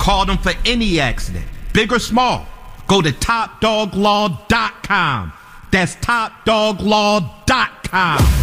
Call them for any accident, big or small. Go to TopDogLaw.com. That's TopDogLaw.com.